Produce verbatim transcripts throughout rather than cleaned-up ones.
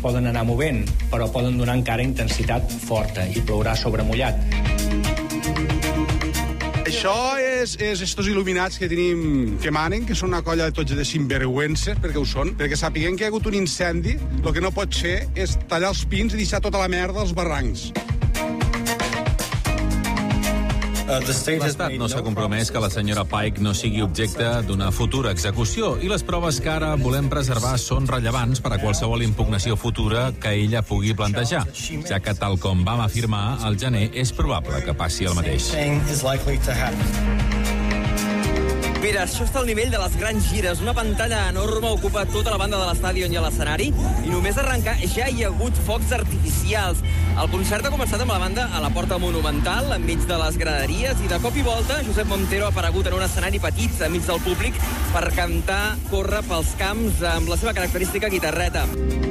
poden anar movent, però poden donar encara intensitat forta i plourà sobre mullat. Això és, és estos il·luminats que tenim, que manen, que són una colla de tots de sinvergüences, perquè ho són, perquè sapiguem que hi ha hagut un incendi, el que no pot ser és tallar els pins i deixar tota la merda als barrancs. L'Estat no s'ha compromès que la senyora Pike no sigui objecte d'una futura execució i les proves que ara volem preservar són rellevants per a qualsevol impugnació futura que ella pugui plantejar, ja que, tal com vam afirmar al gener, és probable que passi el mateix. Mira, això està al nivell de les grans gires. Una pantalla enorme ocupa tota la banda de l'estadi on hi ha l'escenari i només arrencar ja hi ha hagut focs artificials. El concert ha començat amb la banda a la Porta Monumental, enmig de les graderies, i de cop i volta Josep Montero ha aparegut en un escenari petit enmig del públic per cantar Córrer pels camps amb la seva característica guitarreta.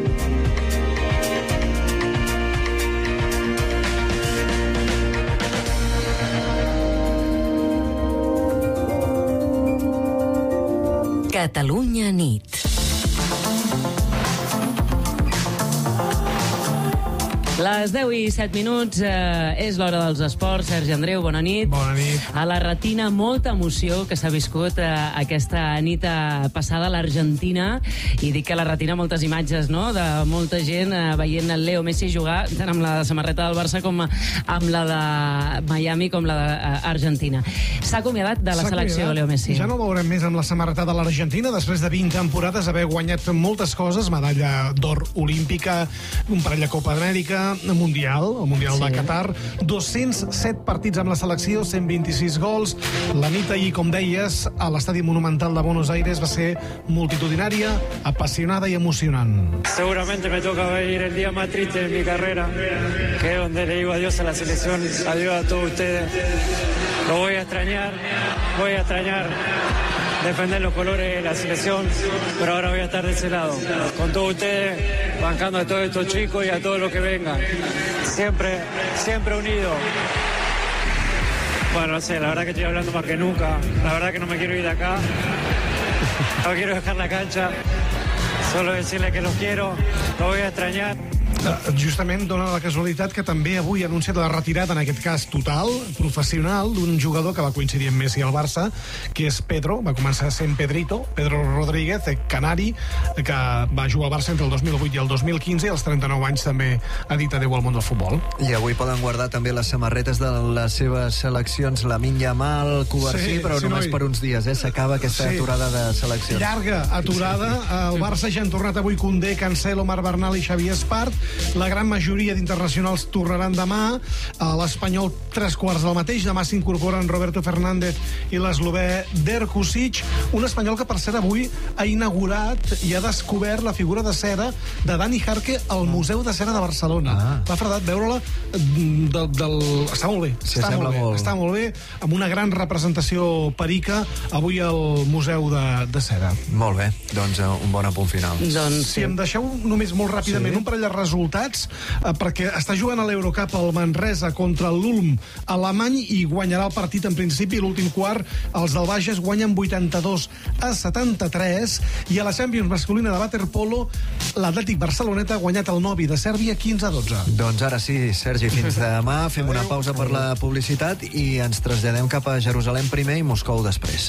Catalunya nit. Les deu i set minuts, eh, és l'hora dels esports. Sergi Andreu, bona nit. Bona nit. A la retina, molta emoció que s'ha viscut eh, aquesta nit eh, passada a l'Argentina. I dic que a la retina moltes imatges, no?, de molta gent eh, veient el Leo Messi jugar tant amb la samarreta del Barça com amb la de Miami, com la d'Argentina. S'ha acomiadat de la selecció, Leo Messi. Ja no el veurem més amb la samarreta de l'Argentina, després de vint temporades haver guanyat moltes coses, medalla d'or olímpica, un parell de Copa d'Amèrica, Mundial, el Mundial sí. de Qatar, dos-cents set partits amb la selecció, cent vint-i-sis gols. La nit ahir, com deies, a l'Estadi Monumental de Buenos Aires va ser multitudinària, apasionada y emocionant. Seguramente me toca vivir el día más triste de mi carrera, que es donde le digo adiós a la selección, adiós a todos ustedes. Lo voy a extrañar, voy a extrañar defender los colores de la selección, pero ahora voy a estar de ese lado, con todos ustedes, bancando a todos estos chicos y a todos los que vengan. Siempre, siempre unidos. Bueno, no sé, la verdad que estoy hablando más que nunca. La verdad que no me quiero ir de acá. No quiero dejar la cancha. Solo decirle que los quiero, los voy a extrañar. Justament dona la casualitat que també avui ha anunciat la retirada, en aquest cas total, professional, d'un jugador que va coincidir amb Messi al Barça, que és Pedro, va començar sent Pedrito, Pedro Rodríguez, canari, que va jugar al Barça entre el dos mil vuit i el dos mil quinze, i als trenta-nou anys també ha dit adéu al món del futbol. I avui poden guardar també les samarretes de les seves seleccions, Lamine Yamal, Cubarsí, sí, però sí, només noi. per uns dies, eh? S'acaba aquesta sí. aturada de seleccions. Llarga aturada. Sí. El Barça ja han tornat avui Koundé, Cancelo, Marc Bernal i Xavi Espart. La gran majoria d'internacionals tornaran demà. A l'Espanyol, tres quarts del mateix. Demà s'incorporen Roberto Fernández i l'eslovè Derkusic. Un espanyol que, per cert, avui ha inaugurat i ha descobert la figura de cera de Dani Jarque al Museu de Cera de Barcelona. Ah. M'ha agradat veure-la. Del, del... Està molt bé. Sí, està, molt bé. molt. està molt bé. Amb una gran representació perica avui al Museu de, de Cera. Molt bé. Doncs un bon apunt final. Doncs, si em deixeu només molt ràpidament sí. un parell de resultats, perquè està jugant a l'Eurocup el Manresa contra l'Ulm alemany i guanyarà el partit en principi. L'últim quart, els del Bages guanyen vuitanta-dos a setanta-tres, i a la Champions masculina de waterpolo l'Atlètic Barceloneta ha guanyat el Novi de Sèrbia quinze a dotze. Doncs ara sí, Sergi, fins demà. Fem una pausa per la publicitat i ens traslladem cap a Jerusalem primer i Moscou després.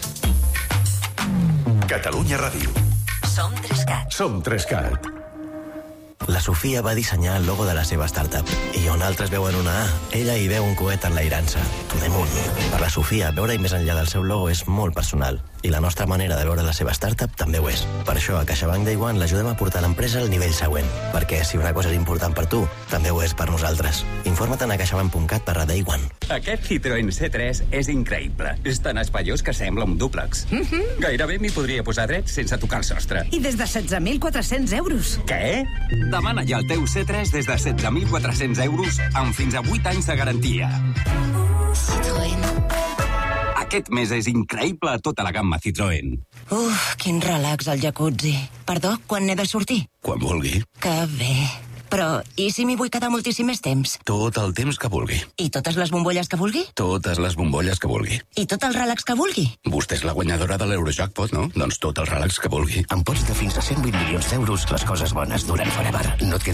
Catalunya Ràdio. Som Trescat. Som Trescat. La Sofia va dissenyar el logo de la seva startup i on altres veuen una A, ella hi veu un coet enlairant-se, to the moon. Per la Sofia, veure-hi més enllà del seu logo és molt personal i la nostra manera de veure la seva startup també ho és. Per això, a CaixaBank Day One l'ajudem a portar l'empresa al nivell següent, perquè si una cosa és important per tu, també ho és per nosaltres. Informa't a caixabank punt cat barra Day One. Aquest Citroën C tres és increïble. És tan espaiós que sembla un dúplex. Mm-hmm. Gairebé m'hi podria posar dret sense tocar el sostre. I des de setze mil quatre-cents euros. Què? Demana ja el teu C tres des de setze mil quatre-cents euros amb fins a vuit anys de garantia. Citroën. Aquest mes és increïble a tota la gamma Citroën. Uf, quin relax al jacuzzi. Perdó, quan n'he de sortir? Quan vulgui. Que bé. Però, i si m'hi vull quedar moltíssim més temps? Tot el temps que vulgui. I totes les bombolles que vulgui? Totes les bombolles que vulgui. I tot el relax que vulgui? Vostè és la guanyadora de l'Eurojackpot, no? Doncs tot el relax que vulgui. Amb pots de fins a cent vuit milions d'euros, les coses bones duren forever. No et